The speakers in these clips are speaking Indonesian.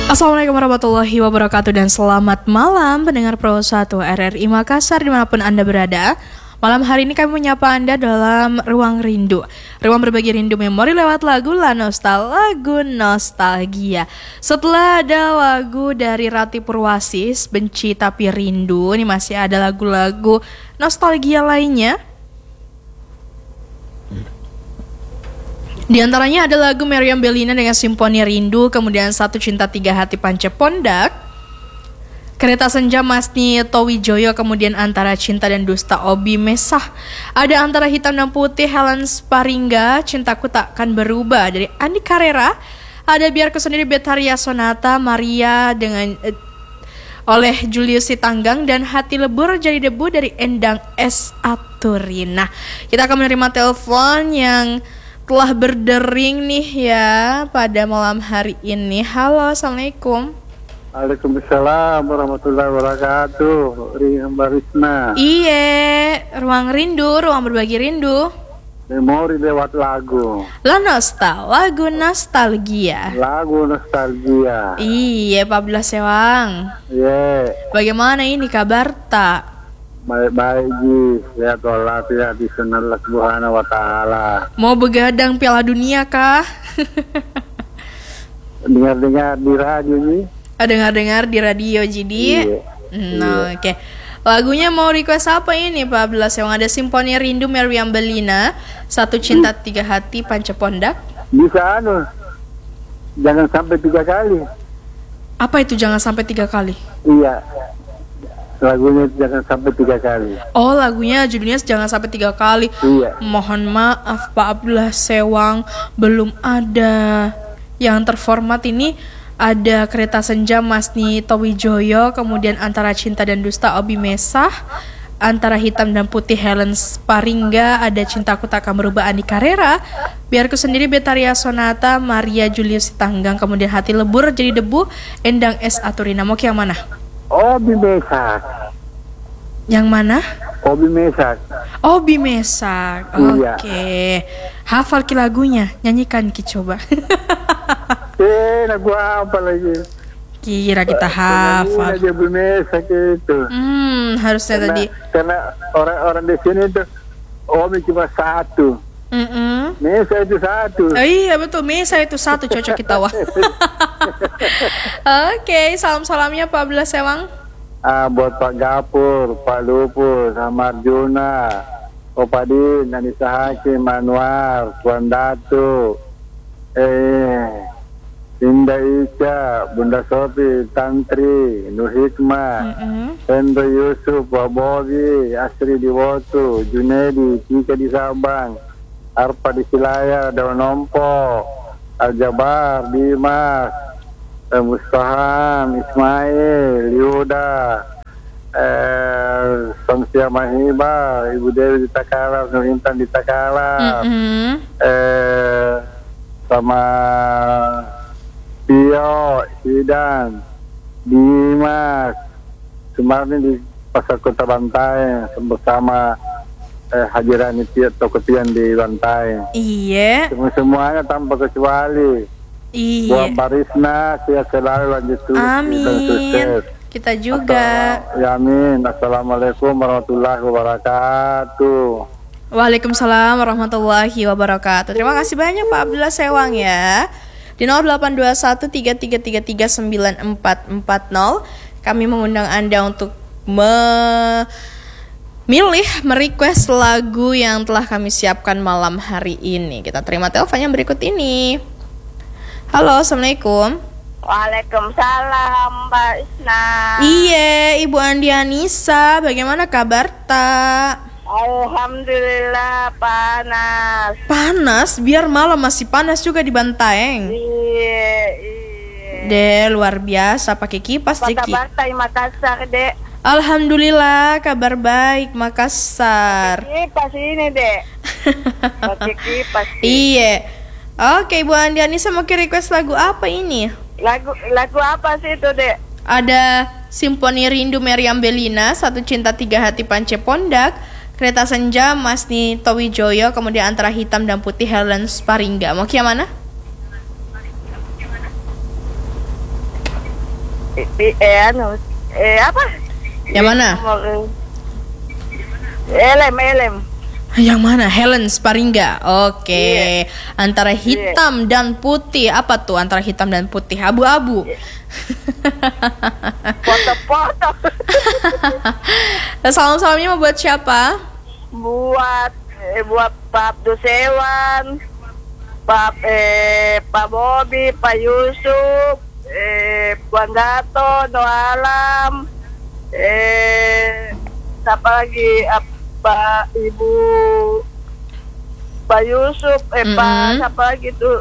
Assalamualaikum warahmatullahi wabarakatuh dan selamat malam pendengar Pro 1 RRI Makassar dimanapun Anda berada. Malam hari ini kami menyapa Anda dalam Ruang Rindu, ruang berbagi rindu memori lewat lagu lagu nostalgia. Setelah ada lagu dari Rati Purwasis, Benci Tapi Rindu, ini masih ada lagu-lagu nostalgia lainnya. Di antaranya ada lagu Meriam Bellina dengan Simponi Rindu, kemudian Satu Cinta Tiga Hati Panca Pondak, Kereta Senja Masni Towijoyo, kemudian Antara Cinta dan Dusta Obi Mesah. Ada Antara Hitam dan Putih Helen Sparingga, Cintaku Takkan Berubah dari Andi Carrera. Ada Biarku Sendiri Betaria Sonata Maria dengan oleh Julius Sitanggang, dan Hati Lebur Jadi Debu dari Endang S. Aturin. Nah, kita akan menerima telepon yang telah berdering nih ya pada malam hari ini. Halo, assalamualaikum. Waalaikumsalam warahmatullahi wabarakatuh. Mbak Risma. Iya, ruang rindu, ruang berbagi rindu. Memori lewat lagu. Lagu nostalgia. Lagu nostalgia. Iya, Pak Abdullah Sewang. Iya. Bagaimana ini kabar tak? Baik-baik Ji. Lihat walafiat di sunnah subhanahu wa ta'ala. Mau begadang Piala Dunia kah? Dengar-dengar di radio Ji. Dengar-dengar di radio jadi. Iya. Oke. Lagunya mau request apa ini Pak Abdullah Sewang? Ada Simponi Rindu Meriam Bellina, Satu Cinta Tiga Hati Panca Pondak. Bisa jangan sampai 3 kali. Apa itu jangan sampai 3 kali? Iya. Lagunya jangan sampai 3 kali. Oh, lagunya judulnya jangan sampai 3 kali. Iya. Mohon maaf Pak Abdullah Sewang, belum ada yang terformat ini. Ada Kereta Senja Masni Towijoyo, kemudian Antara Cinta dan Dusta Obi Mesah, Antara Hitam dan Putih Helen Sparingga, ada Cintaku Takkan Berubah Andi Carrera, Biarku Sendiri Betaria Sonata Maria Julius Sitanggang, kemudian Hati Lebur Jadi Debu Endang S. Aturin. Mau yang mana? Obi Mesak. Yang mana? Obi Mesak. Obi Mesak. Iya. Oke. Hafal ki lagunya, nyanyikan ki coba. Lagu apa lagi? Kira kita hafal. Obi Mesak itu. Harusnya tadi. Karena orang-orang di sini itu Obi cuma satu. Mesa itu satu. Oh iya betul, Mesa itu satu, cocok kita wah. Oke, salam-salamnya Pak Abdullah Sewang. Buat Pak Gapur, Pak Lupus, sama Arjuna, Opadin, Anissa Hakim, Anwar, Tuan Datu, Indah Ica, Bunda Sofi, Tantri, Nur Hikmah, Hendro Yusuf, Wabobi, Asri Diwotu, Junedi, Cika di Sabang, Arpa di Silaya, Daun Nompo, Aljabar, Dimas, Mustaham, Ismail, Yuda, Samsia Mahiba, Ibu Dewi di Takalar, Nur Intan di Takalar, sama Tio, Sidan, Dimas, Sumarni di Pasar Kota Bantai bersama Haji Rani Tokotian di Bantai. Iya. Semuanya tanpa kecuali. Iya. Buat Barisna, sehat selalu, lanjut terus dan sukses. Kita juga. Ya amin. Assalamualaikum warahmatullahi wabarakatuh. Waalaikumsalam warahmatullahi wabarakatuh. Terima kasih banyak Pak Abdullah Sewang ya. Di 082133394440 kami mengundang Anda untuk merequest lagu yang telah kami siapkan malam hari ini. Kita terima telepon yang berikut ini. Halo, assalamualaikum. Waalaikumsalam Mbak Isna. Iya, Ibu Andi Anissa, bagaimana kabar tak? Alhamdulillah panas. Panas? Biar malam masih panas juga di Bantaeng. Iya. Luar biasa, pakai kipas Apa Jeki. kabar Tay Makassar, Dek? Alhamdulillah, kabar baik Makassar. Kipas ini, Dek. Pakai kipas. Iya. Oke, Ibu Andi Anissa mau request lagu apa ini? Lagu apa sih itu, Dek? Ada Simponi Rindu Meriam Bellina, Satu Cinta Tiga Hati Panca Pondak, Kereta Senja Masni Towijoyo, kemudian Antara Hitam dan Putih Helen Sparingga. Mau yang mana? Apa? Yang mana? Elem. Yang mana? Helen Sparingga. Oke. Antara hitam dan putih. Apa tuh antara hitam dan putih? Abu-abu. Foto-foto. Salam-salamnya mau buat siapa? buat Pak Abdusewan, Pak Bobi, Pak Yusuf, Puan Gato, Noalam, siapa lagi? Pak Ibu Pak Yusuf, Pak siapa lagi tuh?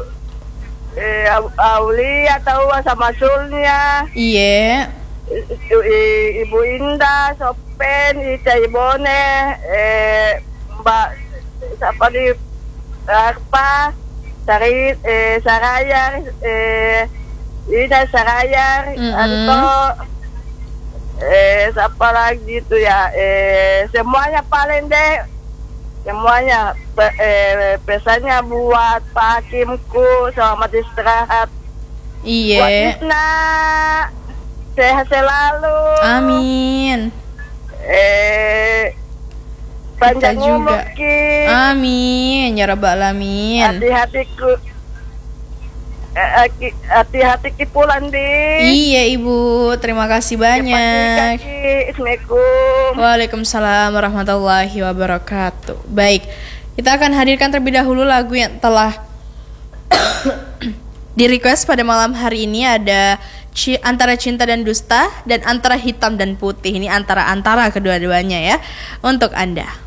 Aulia tahu sama Sulnya. Iya. Ibu Indah, Sopen, Ica Ibone, Mbak siapa di apa? Sarayar, Ida Sarayar, atau siapa lagi itu ya? Semuanya paling deh, semuanya pesannya buat Pak Hakimku, selamat istirahat. Iya. Buat Isna, sehat selalu. Amin. Panjang Kita juga. umur Ki. Amin ya rabbal alamin. Hati-hati Ki pulang di. Iya Ibu, terima kasih banyak. Assalamualaikum. Waalaikumsalam warahmatullahi wabarakatuh. Baik, kita akan hadirkan terlebih dahulu lagu yang telah di request pada malam hari ini. Ada Antara Cinta dan Dusta dan Antara Hitam dan Putih. Ini antara kedua-duanya ya, untuk Anda.